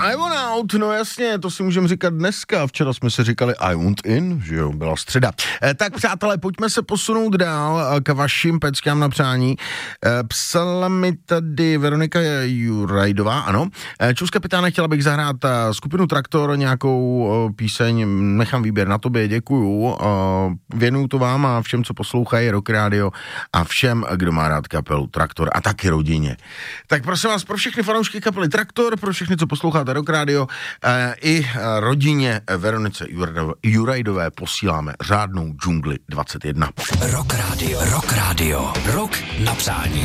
I want out, no jasně, to si můžeme říkat dneska. Včera jsme si říkali I want in, že jo, byla středa. Tak přátelé, pojďme se posunout dál k vašim peckám na přání. Psala mi tady Veronika Jurajdová, ano. Čus kapitáne, chtěla bych zahrát skupinu Traktor, nějakou píseň, nechám výběr na tobě, děkuju. Věnuju to vám a všem, co poslouchají Rock Radio a všem, kdo má rád kapelu Traktor a taky rodině. Tak prosím vás, pro všechny fanoušky kapely Traktor, pro všechny, co posloucháte Rock Radio, i rodině Veronice Jurajdové posíláme řádnou džungli 21. Rock Radio, rock na přání.